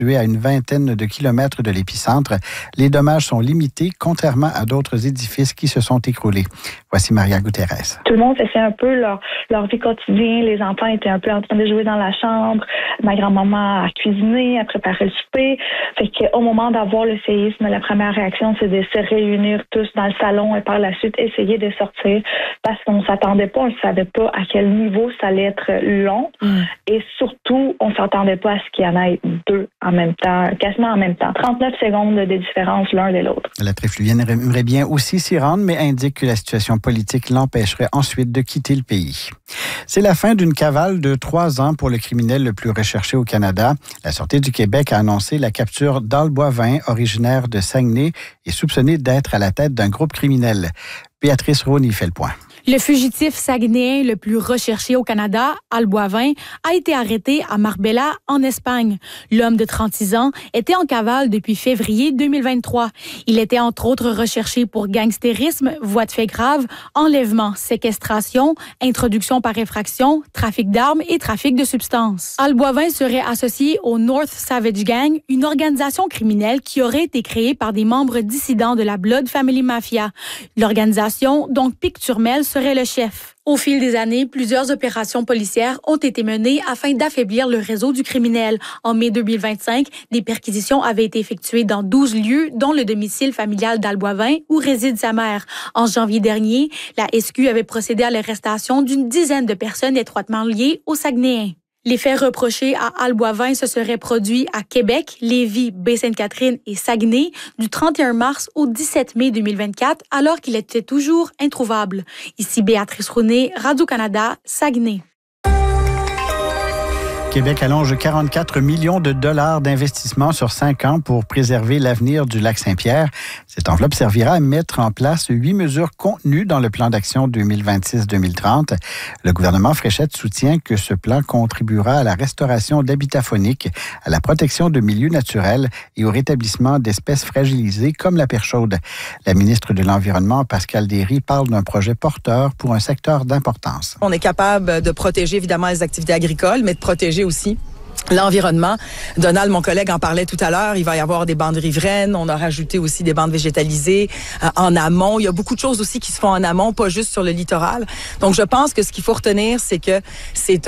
situé à une vingtaine de kilomètres de l'épicentre. Les dommages sont limités, contrairement à d'autres édifices qui se sont écroulés. Voici Maria Guterres. Tout le monde faisait un peu leur vie quotidienne. Les enfants étaient un peu en train de jouer dans la chambre. Ma grand-maman a cuisiné, a préparé le souper. Fait qu'au moment d'avoir le séisme, la première réaction, c'est de se réunir tous dans le salon et par la suite essayer de sortir parce qu'on s'attendait pas, on ne savait pas à quel niveau ça allait être long. Et surtout, on s'attendait pas à ce qu'il y en ait deux en même temps, quasiment en même temps. 39 secondes de différence l'un de l'autre. La Trifluvienne aimerait bien aussi s'y rendre, mais indique que la situation politique l'empêcherait ensuite de quitter le pays. C'est la fin d'une cavale de 3 ans pour le criminel le plus recherché au Canada. La Sûreté du Québec a annoncé la capture d'Al Boivin, originaire de Saguenay et soupçonné d'être à la tête d'un groupe criminel. Béatrice Roney fait le point. Le fugitif saguenéen le plus recherché au Canada, Al Boivin, a été arrêté à Marbella, en Espagne. L'homme de 36 ans était en cavale depuis février 2023. Il était entre autres recherché pour gangstérisme, voies de fait grave, enlèvement, séquestration, introduction par effraction, trafic d'armes et trafic de substances. Al Boivin serait associé au North Savage Gang, une organisation criminelle qui aurait été créée par des membres dissidents de la Blood Family Mafia. L'organisation, dont Pic Turmel, serait le chef. Au fil des années, plusieurs opérations policières ont été menées afin d'affaiblir le réseau du criminel. En mai 2025, des perquisitions avaient été effectuées dans 12 lieux, dont le domicile familial d'Al Boivin, où réside sa mère. En janvier dernier, la SQ avait procédé à l'arrestation d'une dizaine de personnes étroitement liées aux Saguenayens. Les faits reprochés à Al Boivin se seraient produits à Québec, Lévis, Baie-Sainte-Catherine et Saguenay du 31 mars au 17 mai 2024, alors qu'il était toujours introuvable. Ici Béatrice Roney, Radio-Canada, Saguenay. Québec allonge 44 millions de dollars d'investissement sur 5 ans pour préserver l'avenir du lac Saint-Pierre. Cette enveloppe servira à mettre en place 8 mesures contenues dans le plan d'action 2026-2030. Le gouvernement Fréchette soutient que ce plan contribuera à la restauration d'habitats fauniques, à la protection de milieux naturels et au rétablissement d'espèces fragilisées comme la perche chaude. La ministre de l'Environnement, Pascale Derry, parle d'un projet porteur pour un secteur d'importance. On est capable de protéger évidemment les activités agricoles, mais de protéger aussi l'environnement. Donald, mon collègue, en parlait tout à l'heure. Il va y avoir des bandes riveraines. On a rajouté aussi des bandes végétalisées en amont. Il y a beaucoup de choses aussi qui se font en amont, pas juste sur le littoral. Donc, je pense que ce qu'il faut retenir, c'est que c'est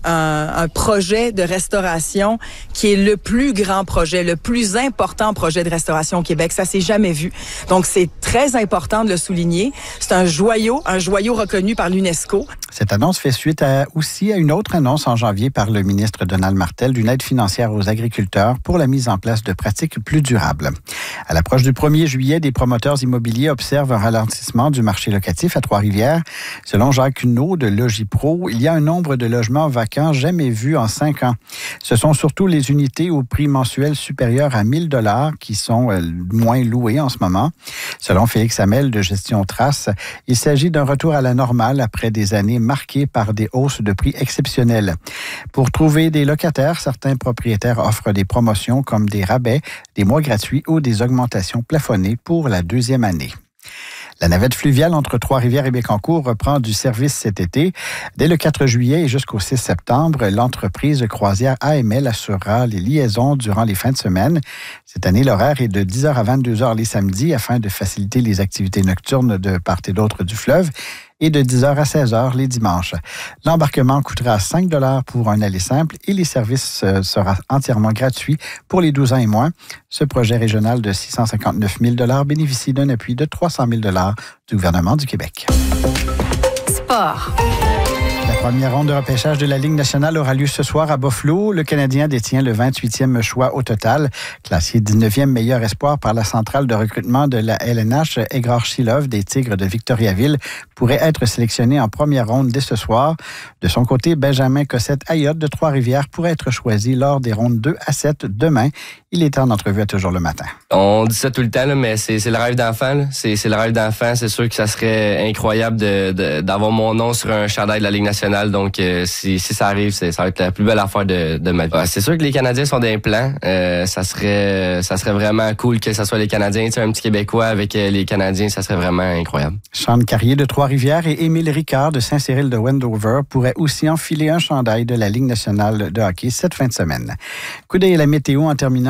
un projet de restauration qui est le plus grand projet, le plus important projet de restauration au Québec. Ça s'est jamais vu. Donc, c'est très important de le souligner. C'est un joyau reconnu par l'UNESCO. Cette annonce fait suite aussi à une autre annonce en janvier par le ministre Donald Martel d'une aide financière aux agriculteurs pour la mise en place de pratiques plus durables. À l'approche du 1er juillet, des promoteurs immobiliers observent un ralentissement du marché locatif à Trois-Rivières. Selon Jacques Huneau de Logipro, il y a un nombre de logements vacants jamais vu en 5 ans. Ce sont surtout les unités au prix mensuel supérieur à 1 000 $ qui sont moins louées en ce moment. Selon Félix Hamel de Gestion Trace, il s'agit d'un retour à la normale après des années marquées par des hausses de prix exceptionnelles. Pour trouver des locataires, certains propriétaires offrent des promotions comme des rabais, des mois gratuits ou des augmentations plafonnées pour la 2e année. La navette fluviale entre Trois-Rivières et Bécancour reprend du service cet été. Dès le 4 juillet et jusqu'au 6 septembre, l'entreprise croisière AML assurera les liaisons durant les fins de semaine. Cette année, l'horaire est de 10h à 22h les samedis afin de faciliter les activités nocturnes de part et d'autre du fleuve et de 10h à 16h les dimanches. L'embarquement coûtera 5 $ pour un aller simple et les services sera entièrement gratuit pour les 12 ans et moins. Ce projet régional de 659 000 $ bénéficie d'un appui de 300 000 $ du gouvernement du Québec. Sport. La première ronde de repêchage de la Ligue nationale aura lieu ce soir à Buffalo. Le Canadien détient le 28e choix au total. Classé 19e meilleur espoir par la centrale de recrutement de la LNH, Egor Shilov des Tigres de Victoriaville pourrait être sélectionné en première ronde dès ce soir. De son côté, Benjamin Cossette-Ayotte de Trois-Rivières pourrait être choisi lors des rondes 2 à 7 demain. Il est en entrevue à Toujours le matin. On dit ça tout le temps, là, mais c'est le rêve d'enfant. Là. C'est le rêve d'enfant. C'est sûr que ça serait incroyable d'avoir mon nom sur un chandail de la Ligue nationale. Donc, si ça arrive, ça va être la plus belle affaire de ma vie. C'est sûr que les Canadiens sont d'un plan. Ça serait vraiment cool que ce soit les Canadiens. Tu sais, un petit Québécois avec les Canadiens, ça serait vraiment incroyable. Sean Carrier de Trois-Rivières et Émile Ricard de Saint-Cyril de Wendover pourraient aussi enfiler un chandail de la Ligue nationale de hockey cette fin de semaine. Coup d'œil à la météo en terminant.